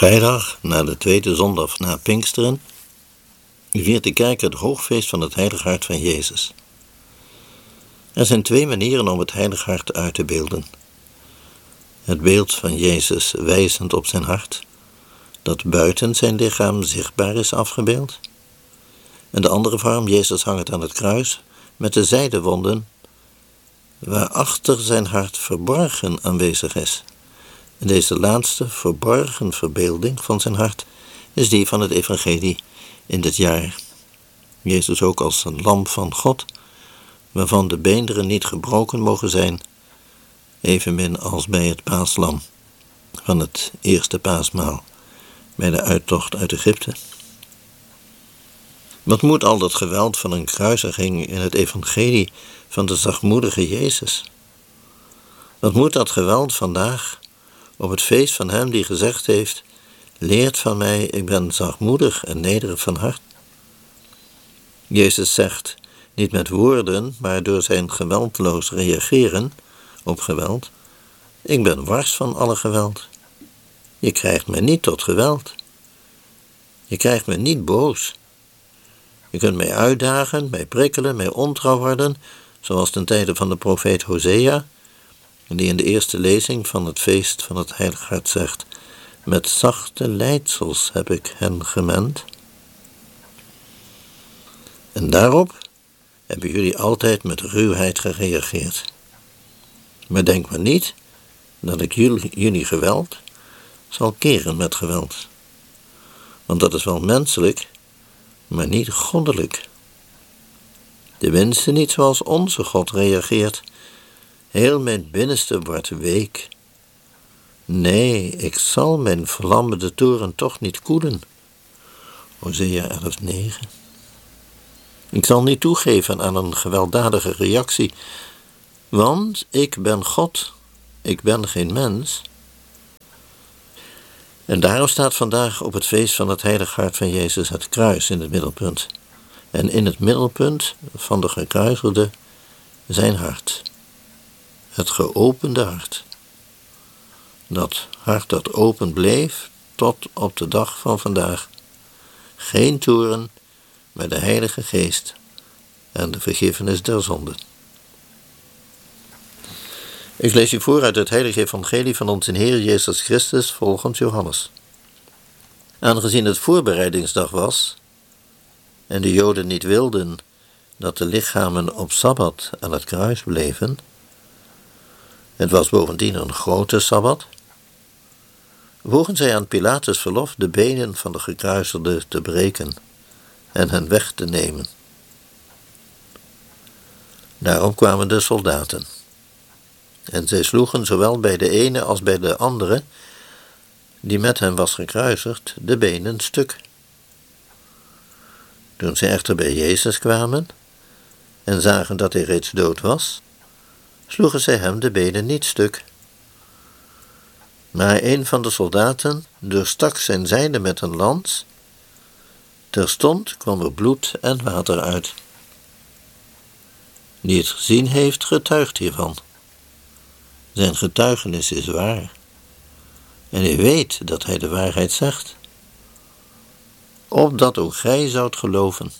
Vrijdag, na de tweede zondag na Pinksteren, viert de kerk het hoogfeest van het Heilig Hart van Jezus. Er zijn twee manieren om het Heilig Hart uit te beelden. Het beeld van Jezus wijzend op zijn hart, dat buiten zijn lichaam zichtbaar is afgebeeld. En de andere vorm, Jezus hangend aan het kruis, met de zijdewonden, waarachter zijn hart verborgen aanwezig is. En deze laatste verborgen verbeelding van zijn hart is die van het evangelie in dit jaar. Jezus ook als een lam van God, waarvan de beenderen niet gebroken mogen zijn, evenmin als bij het paaslam van het eerste paasmaal, bij de uittocht uit Egypte. Wat moet al dat geweld van een kruisiging in het evangelie van de zachtmoedige Jezus? Wat moet dat geweld vandaag op het feest van hem die gezegd heeft: leert van mij, ik ben zachtmoedig en nederig van hart? Jezus zegt, niet met woorden, maar door zijn geweldloos reageren op geweld: ik ben wars van alle geweld. Je krijgt mij niet tot geweld. Je krijgt me niet boos. Je kunt mij uitdagen, mij prikkelen, mij ontrouw worden, zoals ten tijde van de profeet Hosea, die in de eerste lezing van het feest van het Heilig Hart zegt: met zachte leidsels heb ik hen gemend. En daarop hebben jullie altijd met ruwheid gereageerd. Maar denk maar niet dat ik jullie geweld zal keren met geweld. Want dat is wel menselijk, maar niet goddelijk. De minste niet zoals onze God reageert. Heel mijn binnenste wordt week. Nee, ik zal mijn vlammende toren toch niet koelen. Hosea 11:9. Ik zal niet toegeven aan een gewelddadige reactie, want ik ben God, ik ben geen mens. En daarom staat vandaag op het feest van het Heilig Hart van Jezus het kruis in het middelpunt. En in het middelpunt van de gekruisigde zijn hart. Het geopende hart. Dat hart dat open bleef tot op de dag van vandaag. Geen toorn, maar de Heilige Geest en de vergiffenis der zonden. Ik lees u voor uit het Heilige Evangelie van onze Heer Jezus Christus volgens Johannes. Aangezien het voorbereidingsdag was en de Joden niet wilden dat de lichamen op Sabbat aan het kruis bleven, het was bovendien een grote Sabbat, wogen zij aan Pilatus verlof de benen van de gekruisigden te breken en hen weg te nemen. Daarop kwamen de soldaten. En zij sloegen zowel bij de ene als bij de andere, die met hem was gekruisigd, de benen stuk. Toen zij echter bij Jezus kwamen en zagen dat hij reeds dood was, sloegen zij hem de benen niet stuk. Maar een van de soldaten doorstak zijn zijde met een lans. Terstond kwam er bloed en water uit. Die het gezien heeft, getuigt hiervan. Zijn getuigenis is waar. En hij weet dat hij de waarheid zegt, opdat ook gij zoudt geloven.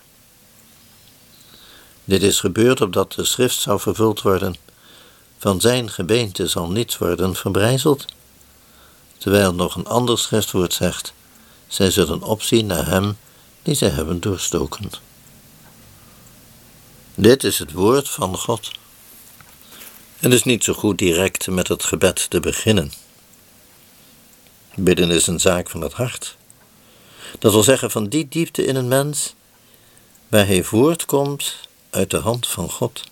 Dit is gebeurd opdat de schrift zou vervuld worden: van zijn gebeente zal niets worden verbrijzeld. Terwijl nog een ander schriftwoord zegt: zij zullen opzien naar hem die zij hebben doorstoken. Dit is het woord van God. Het is niet zo goed direct met het gebed te beginnen. Bidden is een zaak van het hart. Dat wil zeggen van die diepte in een mens waar hij voortkomt uit de hand van God.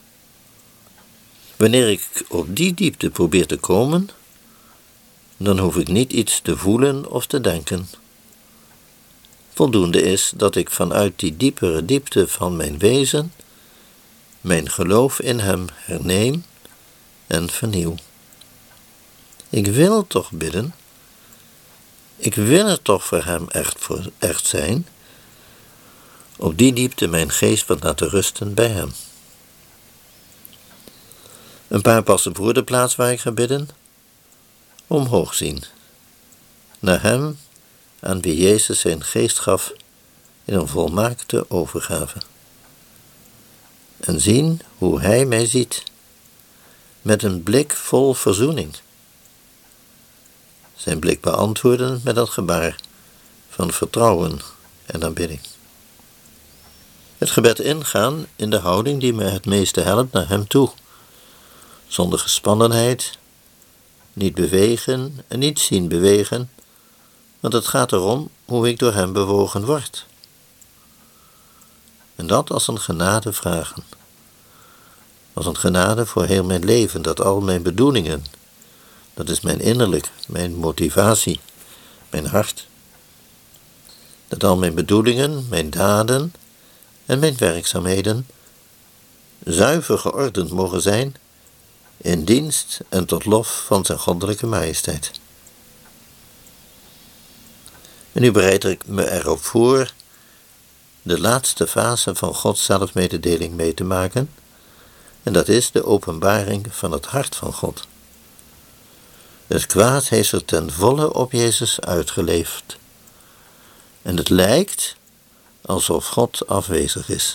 Wanneer ik op die diepte probeer te komen, dan hoef ik niet iets te voelen of te denken. Voldoende is dat ik vanuit die diepere diepte van mijn wezen mijn geloof in hem herneem en vernieuw. Ik wil toch bidden. Ik wil er toch voor hem echt zijn. Op die diepte mijn geest wat laten rusten bij hem. Een paar passen voor de plaats waar ik ga bidden. Omhoog zien. naar hem aan wie Jezus zijn geest gaf in een volmaakte overgave. En zien hoe hij mij ziet, met een blik vol verzoening. Zijn blik beantwoorden met een gebaar van vertrouwen en aanbidding. Het gebed ingaan in de houding die mij het meeste helpt naar hem toe. Zonder gespannenheid, niet bewegen en niet zien bewegen, want het gaat erom hoe ik door hem bewogen word. En dat als een genade vragen. Als een genade voor heel mijn leven, dat al mijn bedoelingen, dat is mijn innerlijk, mijn motivatie, mijn hart, dat al mijn bedoelingen, mijn daden en mijn werkzaamheden zuiver geordend mogen zijn in dienst en tot lof van zijn goddelijke majesteit. En nu bereid ik me erop voor de laatste fase van Gods zelfmededeling mee te maken, en dat is de openbaring van het hart van God. Het kwaad heeft er ten volle op Jezus uitgeleefd. En het lijkt alsof God afwezig is.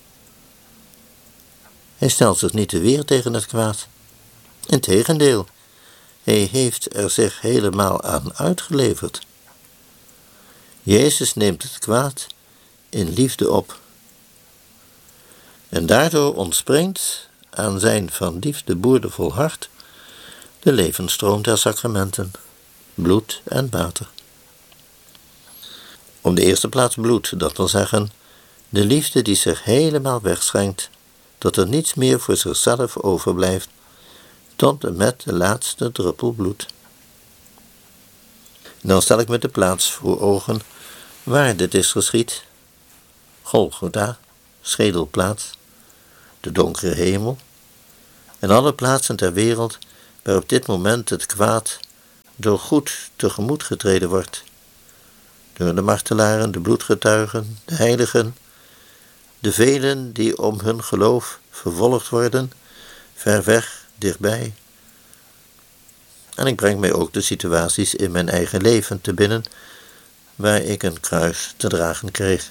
Hij stelt zich niet te weer tegen het kwaad. Integendeel, hij heeft er zich helemaal aan uitgeleverd. Jezus neemt het kwaad in liefde op. En daardoor ontspringt aan zijn van liefde boordevol hart de levensstroom der sacramenten, bloed en water. Op de eerste plaats bloed, dat wil zeggen, de liefde die zich helemaal wegschenkt, tot er niets meer voor zichzelf overblijft, tot en met de laatste druppel bloed. En dan stel ik me de plaats voor ogen waar dit is geschied. Golgotha, schedelplaats, de donkere hemel en alle plaatsen ter wereld waar op dit moment het kwaad door goed tegemoet getreden wordt. Door de martelaren, de bloedgetuigen, de heiligen, de velen die om hun geloof vervolgd worden, ver weg, dichtbij. En ik breng mij ook de situaties in mijn eigen leven te binnen, waar ik een kruis te dragen kreeg.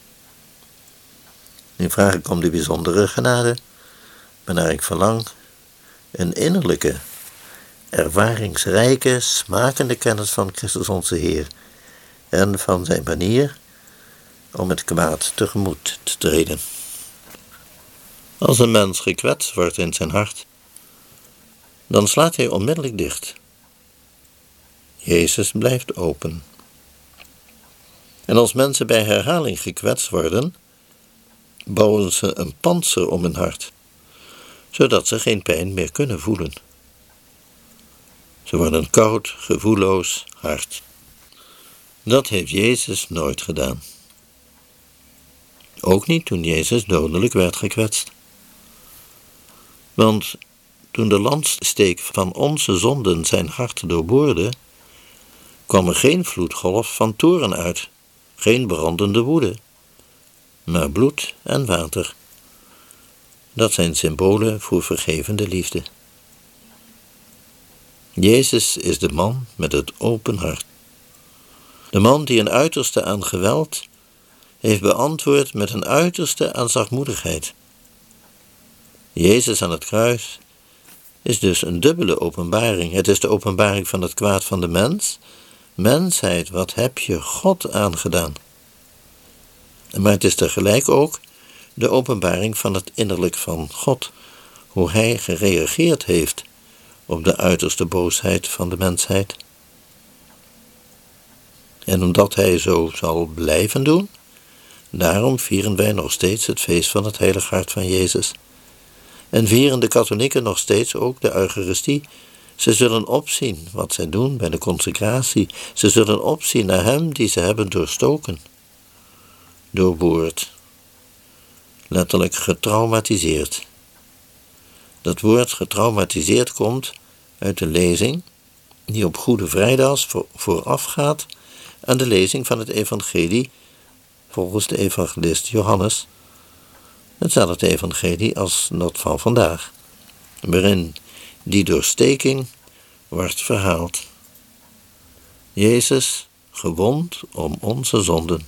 Nu vraag ik om die bijzondere genade, waarnaar ik verlang, een innerlijke, ervaringsrijke, smakende kennis van Christus onze Heer en van zijn manier om het kwaad tegemoet te treden. Als een mens gekwetst wordt in zijn hart, dan slaat hij onmiddellijk dicht. Jezus blijft open. En als mensen bij herhaling gekwetst worden, bouwen ze een pantser om hun hart, zodat ze geen pijn meer kunnen voelen. Ze worden koud, gevoelloos, hard. Dat heeft Jezus nooit gedaan. Ook niet toen Jezus dodelijk werd gekwetst. Want toen de lanssteek van onze zonden zijn hart doorboorde, kwam er geen vloedgolf van toorn uit, geen brandende woede, maar bloed en water. Dat zijn symbolen voor vergevende liefde. Jezus is de man met het open hart. De man die een uiterste aan geweld heeft beantwoord met een uiterste aan zachtmoedigheid. Jezus aan het kruis is dus een dubbele openbaring. Het is de openbaring van het kwaad van de mens. Mensheid, wat heb je God aangedaan? Maar het is tegelijk ook de openbaring van het innerlijk van God. Hoe hij gereageerd heeft op de uiterste boosheid van de mensheid. En omdat hij zo zal blijven doen, daarom vieren wij nog steeds het feest van het Heilig Hart van Jezus. En vieren de katholieken nog steeds ook de Eucharistie. Ze zullen opzien wat zij doen bij de consecratie. Ze zullen opzien naar hem die ze hebben doorstoken, doorboord, letterlijk getraumatiseerd. Dat woord getraumatiseerd komt uit de lezing die op Goede Vrijdag voorafgaat aan de lezing van het evangelie volgens de evangelist Johannes. Hetzelfde evangelie als dat van vandaag, waarin die doorsteking wordt verhaald. Jezus gewond om onze zonden.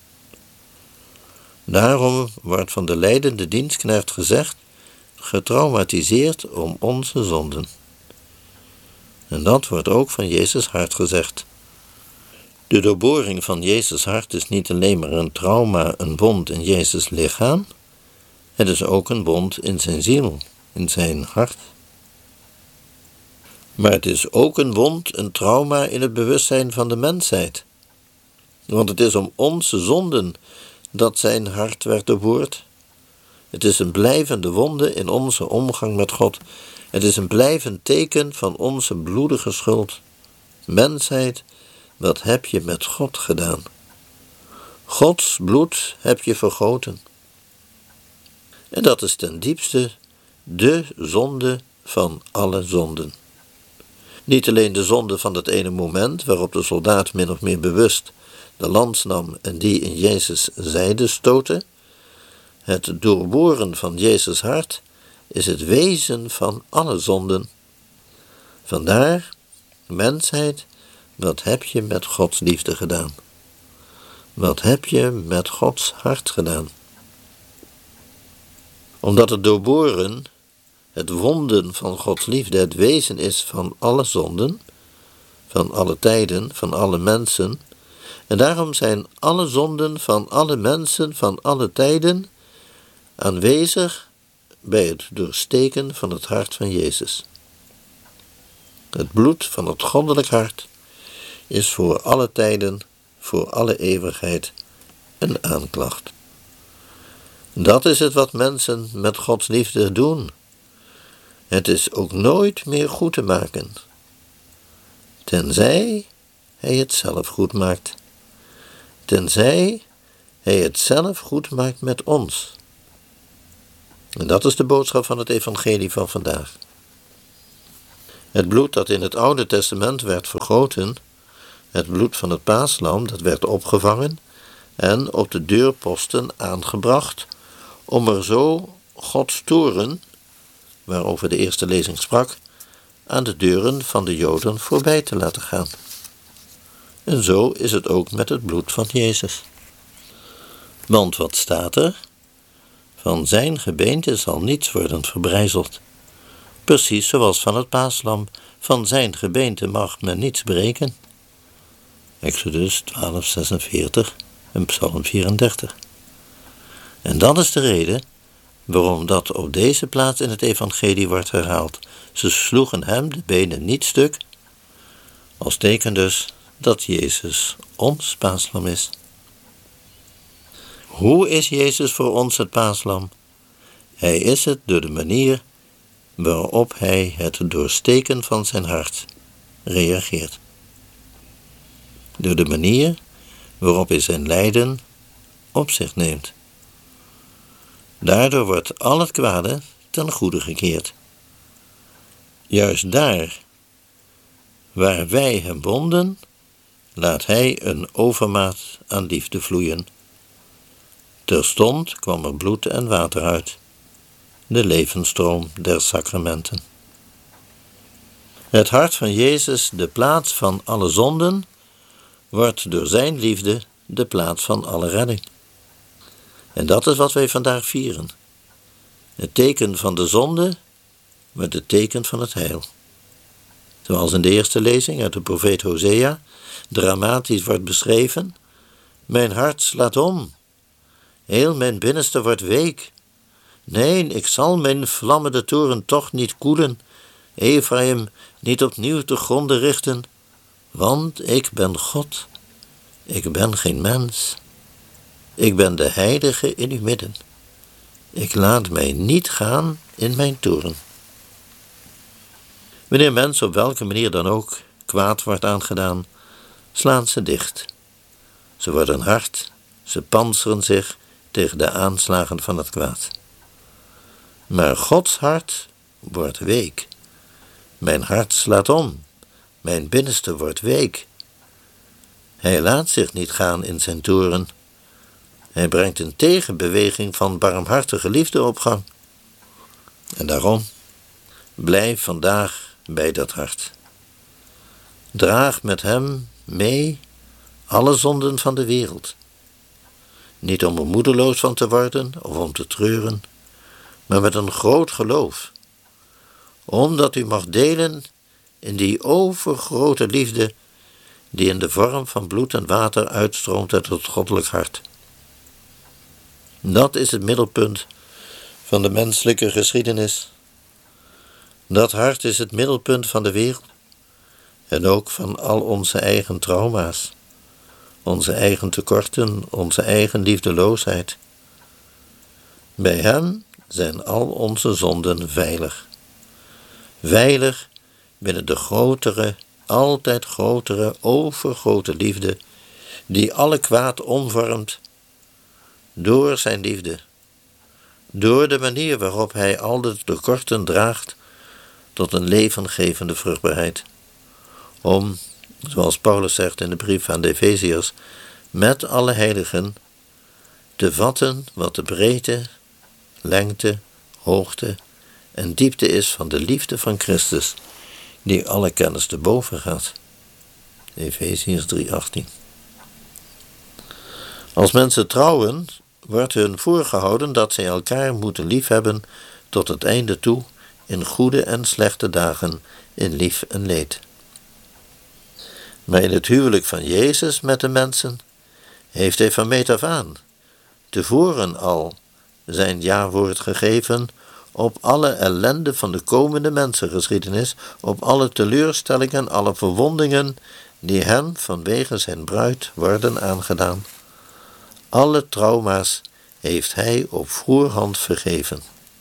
Daarom wordt van de lijdende dienstknecht gezegd, getraumatiseerd om onze zonden. En dat wordt ook van Jezus hart gezegd. De doorboring van Jezus hart is niet alleen maar een trauma, een wond in Jezus lichaam, het is ook een wond in zijn ziel, in zijn hart. Maar het is ook een wond, een trauma in het bewustzijn van de mensheid. Want het is om onze zonden dat zijn hart werd doorboord. Het is een blijvende wonde in onze omgang met God. Het is een blijvend teken van onze bloedige schuld. Mensheid, wat heb je met God gedaan? Gods bloed heb je vergoten. En dat is ten diepste de zonde van alle zonden. Niet alleen de zonde van dat ene moment waarop de soldaat min of meer bewust de lans nam en die in Jezus' zijde stootte. Het doorboren van Jezus' hart is het wezen van alle zonden. Vandaar, mensheid, wat heb je met Gods liefde gedaan? Wat heb je met Gods hart gedaan? Omdat het doorboren, het wonden van Gods liefde, het wezen is van alle zonden, van alle tijden, van alle mensen. En daarom zijn alle zonden van alle mensen, van alle tijden, aanwezig bij het doorsteken van het hart van Jezus. Het bloed van het goddelijk hart is voor alle tijden, voor alle eeuwigheid een aanklacht. Dat is het wat mensen met Gods liefde doen. Het is ook nooit meer goed te maken, tenzij Hij het zelf goed maakt. Tenzij Hij het zelf goed maakt met ons. En dat is de boodschap van het evangelie van vandaag. Het bloed dat in het Oude Testament werd vergoten, het bloed van het paaslam, dat werd opgevangen en op de deurposten aangebracht, om er zo Gods toorn, waarover de eerste lezing sprak, aan de deuren van de Joden voorbij te laten gaan. En zo is het ook met het bloed van Jezus. Want wat staat er? Van zijn gebeente zal niets worden verbrijzeld. Precies zoals van het paaslam, van zijn gebeente mag men niets breken. Exodus 12:46 en Psalm 34. En dat is de reden waarom dat op deze plaats in het evangelie wordt herhaald. Ze sloegen hem de benen niet stuk, als teken dus dat Jezus ons paaslam is. Hoe is Jezus voor ons het paaslam? Hij is het door de manier waarop hij het doorsteken van zijn hart reageert. Door de manier waarop hij zijn lijden op zich neemt. Daardoor wordt al het kwade ten goede gekeerd. Juist daar waar wij hem wonden, laat hij een overmaat aan liefde vloeien. Terstond kwam er bloed en water uit, de levensstroom der sacramenten. Het hart van Jezus, de plaats van alle zonden, wordt door zijn liefde de plaats van alle redding. En dat is wat wij vandaag vieren. Het teken van de zonde wordt het teken van het heil. Zoals in de eerste lezing uit de profeet Hosea dramatisch wordt beschreven: mijn hart slaat om, heel mijn binnenste wordt week. Nee, ik zal mijn vlammende toorn toch niet koelen, Ephraim niet opnieuw te gronde richten, want ik ben God, ik ben geen mens. Ik ben de heilige in uw midden. Ik laat mij niet gaan in mijn toorn. Wanneer mensen op welke manier dan ook kwaad wordt aangedaan, slaan ze dicht. Ze worden hard, ze panseren zich tegen de aanslagen van het kwaad. Maar Gods hart wordt week. Mijn hart slaat om, mijn binnenste wordt week. Hij laat zich niet gaan in zijn toorn. Hij brengt een tegenbeweging van barmhartige liefde op gang. En daarom, blijf vandaag bij dat hart. Draag met hem mee alle zonden van de wereld. Niet om er moedeloos van te worden of om te treuren, maar met een groot geloof, omdat u mag delen in die overgrote liefde die in de vorm van bloed en water uitstroomt uit het goddelijk hart. Dat is het middelpunt van de menselijke geschiedenis. Dat hart is het middelpunt van de wereld en ook van al onze eigen trauma's, onze eigen tekorten, onze eigen liefdeloosheid. Bij hem zijn al onze zonden veilig. Veilig binnen de grotere, altijd grotere, overgrote liefde die alle kwaad omvormt door zijn liefde, door de manier waarop hij al de tekorten draagt tot een levengevende vruchtbaarheid. Om, zoals Paulus zegt in de brief aan de Efeziërs, met alle heiligen te vatten wat de breedte, lengte, hoogte en diepte is van de liefde van Christus, die alle kennis te boven gaat. Efeziërs 3:18. Als mensen trouwen, wordt hun voorgehouden dat zij elkaar moeten liefhebben tot het einde toe, in goede en slechte dagen, in lief en leed. Maar in het huwelijk van Jezus met de mensen heeft hij van meet af aan, tevoren al, zijn ja-woord gegeven op alle ellende van de komende mensengeschiedenis, op alle teleurstellingen en alle verwondingen die hem vanwege zijn bruid worden aangedaan. Alle trauma's heeft hij op voorhand vergeven.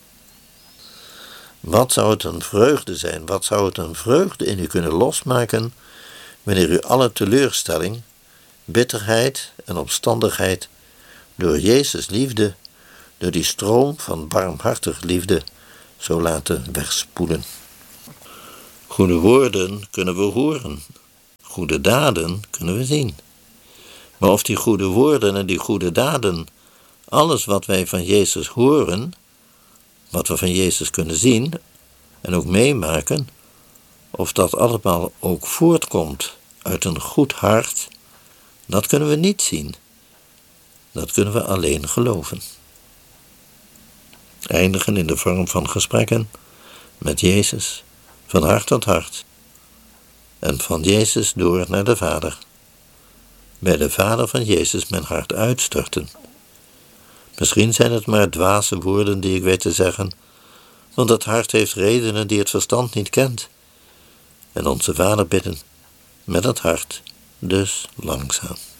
Wat zou het een vreugde zijn, wat zou het een vreugde in u kunnen losmaken, wanneer u alle teleurstelling, bitterheid en opstandigheid door Jezus' liefde, door die stroom van barmhartige liefde, zou laten wegspoelen. Goede woorden kunnen we horen, goede daden kunnen we zien. Maar of die goede woorden en die goede daden, alles wat wij van Jezus horen, wat we van Jezus kunnen zien en ook meemaken, of dat allemaal ook voortkomt uit een goed hart, dat kunnen we niet zien. Dat kunnen we alleen geloven. Eindigen in de vorm van gesprekken met Jezus, van hart tot hart, en van Jezus door naar de Vader. Bij de Vader van Jezus mijn hart uitstorten. Misschien zijn het maar dwaze woorden die ik weet te zeggen, want het hart heeft redenen die het verstand niet kent. En onze Vader bidden, met het hart, dus langzaam.